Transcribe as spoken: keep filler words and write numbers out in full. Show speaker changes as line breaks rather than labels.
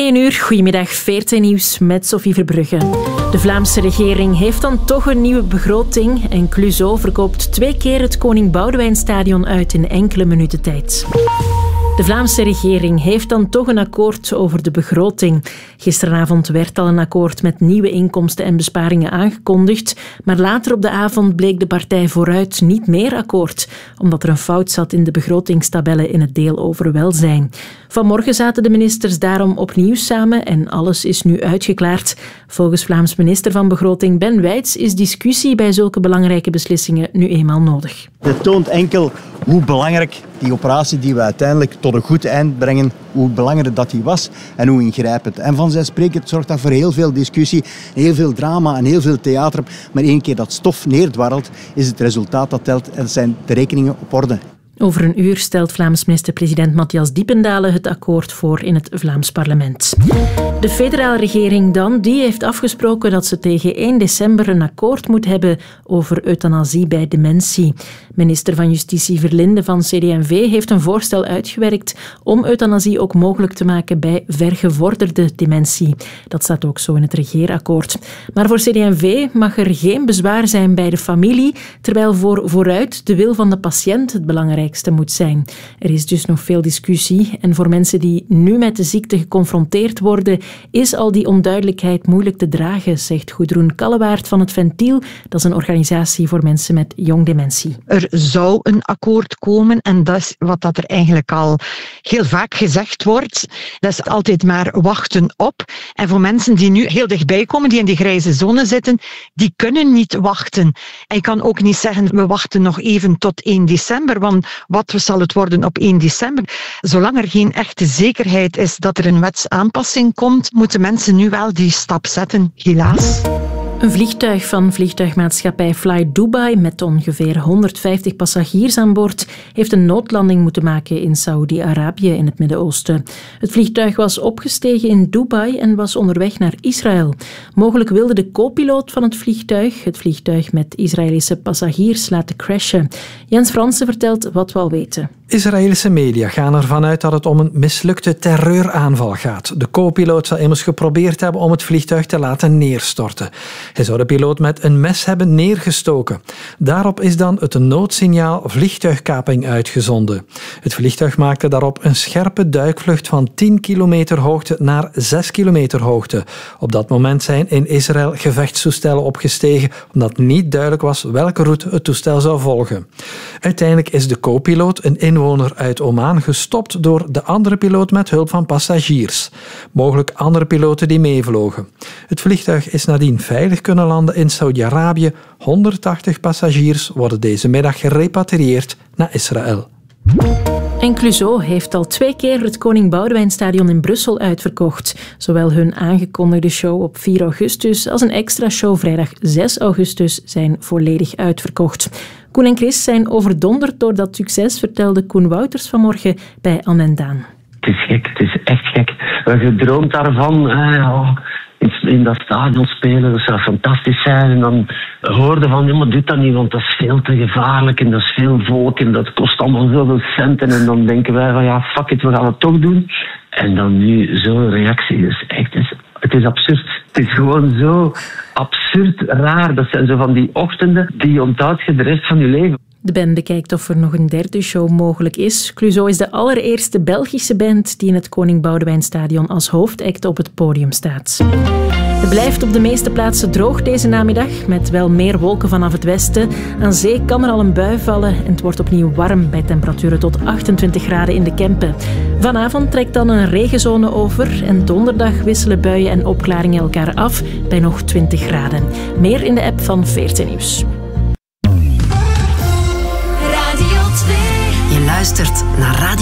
één uur, goedemiddag, veertien nieuws met Sophie Verbrugge. De Vlaamse regering heeft dan toch een nieuwe begroting en Clouseau verkoopt twee keer het Koning Boudewijnstadion uit in enkele minuten tijd. De Vlaamse regering heeft dan toch een akkoord over de begroting. Gisteravond werd al een akkoord met nieuwe inkomsten en besparingen aangekondigd, maar later op de avond bleek de partij Vooruit niet meer akkoord, omdat er een fout zat in de begrotingstabellen in het deel over welzijn. Vanmorgen zaten de ministers daarom opnieuw samen en alles is nu uitgeklaard. Volgens Vlaams minister van Begroting Ben Wijts is discussie bij zulke belangrijke beslissingen nu eenmaal nodig.
Het toont enkel hoe belangrijk die operatie die we uiteindelijk tot een goed eind brengen, hoe belangrijk dat die was en hoe ingrijpend. En vanzelfsprekend zorgt dat voor heel veel discussie, heel veel drama en heel veel theater. Maar één keer dat stof neerdwarrelt, is het resultaat dat telt en zijn de rekeningen op orde.
Over een uur stelt Vlaams minister-president Matthias Diependalen het akkoord voor in het Vlaams parlement. De federale regering dan, die heeft afgesproken dat ze tegen één december een akkoord moet hebben over euthanasie bij dementie. Minister van Justitie Verlinde van C D en V heeft een voorstel uitgewerkt om euthanasie ook mogelijk te maken bij vergevorderde dementie. Dat staat ook zo in het regeerakkoord. Maar voor C D en V mag er geen bezwaar zijn bij de familie, terwijl voor Vooruit de wil van de patiënt het belangrijkste moet zijn. Er is dus nog veel discussie en voor mensen die nu met de ziekte geconfronteerd worden, is al die onduidelijkheid moeilijk te dragen, zegt Gudrun Kallewaert van het Ventiel. Dat is een organisatie voor mensen met jong dementie.
Er zou een akkoord komen en dat is wat dat er eigenlijk al heel vaak gezegd wordt. Dat is altijd maar wachten op. En voor mensen die nu heel dichtbij komen, die in die grijze zone zitten, die kunnen niet wachten. En je kan ook niet zeggen, we wachten nog even tot één december, want wat zal het worden op één december? Zolang er geen echte zekerheid is dat er een wetsaanpassing komt, moeten mensen nu wel die stap zetten, helaas.
Een vliegtuig van vliegtuigmaatschappij Fly Dubai met ongeveer honderdvijftig passagiers aan boord heeft een noodlanding moeten maken in Saoedi-Arabië in het Midden-Oosten. Het vliegtuig was opgestegen in Dubai en was onderweg naar Israël. Mogelijk wilde de co-piloot van het vliegtuig het vliegtuig met Israëlische passagiers laten crashen. Jens Fransen vertelt wat we al weten.
Israëlische media gaan ervan uit dat het om een mislukte terreuraanval gaat. De co-piloot zou immers geprobeerd hebben om het vliegtuig te laten neerstorten. Hij zou de piloot met een mes hebben neergestoken. Daarop is dan het noodsignaal vliegtuigkaping uitgezonden. Het vliegtuig maakte daarop een scherpe duikvlucht van tien kilometer hoogte naar zes kilometer hoogte. Op dat moment zijn in Israël gevechtstoestellen opgestegen, omdat niet duidelijk was welke route het toestel zou volgen. Uiteindelijk is de co-piloot, een inwoner uit Oman, gestopt door de andere piloot met hulp van passagiers. Mogelijk andere piloten die meevlogen. Het vliegtuig is nadien veilig kunnen landen in Saudi-Arabië. honderdtachtig passagiers worden deze middag gerepatrieerd naar Israël.
En Clouseau heeft al twee keer het Koning Boudewijnstadion in Brussel uitverkocht. Zowel hun aangekondigde show op vier augustus als een extra show vrijdag zes augustus zijn volledig uitverkocht. Koen en Chris zijn overdonderd door dat succes, vertelde Koen Wouters vanmorgen bij Anne en Daan.
Het is gek, het is echt gek. We hebben gedroomd daarvan. Eh, ja. In dat stadion spelen, dat zou fantastisch zijn. En dan hoorden van, ja, maar doe dat niet, want dat is veel te gevaarlijk en dat is veel volk en dat kost allemaal zoveel centen. En dan denken wij van, ja, fuck it, we gaan het toch doen. En dan nu zo'n reactie, dus echt, het is, het is absurd. Het is gewoon zo absurd raar. Dat zijn zo van die ochtenden die je onthoudt je de rest van je leven.
De band bekijkt of er nog een derde show mogelijk is. Clouseau is de allereerste Belgische band die in het Koning Boudewijnstadion als hoofdact op het podium staat. Het blijft op de meeste plaatsen droog deze namiddag, met wel meer wolken vanaf het westen. Aan zee kan er al een bui vallen en het wordt opnieuw warm bij temperaturen tot achtentwintig graden in de Kempen. Vanavond trekt dan een regenzone over en donderdag wisselen buien en opklaringen elkaar af bij nog twintig graden. Meer in de app van veertien nieuws.
Je luistert naar Radio